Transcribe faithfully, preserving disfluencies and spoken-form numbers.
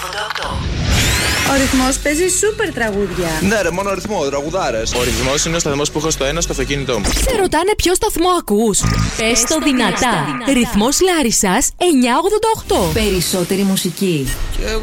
ογδόντα οκτώ. Ο ρυθμός παίζει σούπερ τραγούδια. Ναι, ρε, μόνο ρυθμό, τραγουδάρες. Ο ρυθμός είναι ο σταθμός που έχω στο ένα στο αυτοκίνητό μου. Σε ρωτάνε ποιο σταθμό ακούς. Πες το δυνατά. Ρυθμός Λάρισσας εννιακόσια ογδόντα οκτώ. Περισσότερη μουσική. Και εγώ